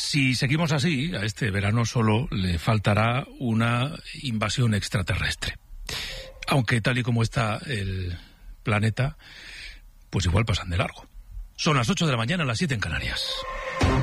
Si seguimos así, a este verano solo le faltará una invasión extraterrestre. Aunque tal y como está el planeta, pues igual pasan de largo. Son las 8 de la mañana, las 7 en Canarias.